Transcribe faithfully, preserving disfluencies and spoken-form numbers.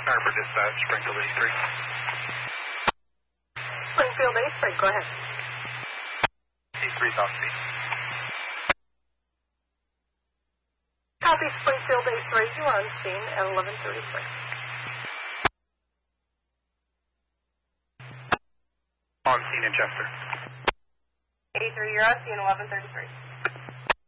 Harbor Dispatch, Springfield A three. Springfield A three, go ahead. A three's off speed. Copy Springfield A three, you are on scene at eleven thirty-three. On scene in Chester. A three, you're on scene eleven thirty-three.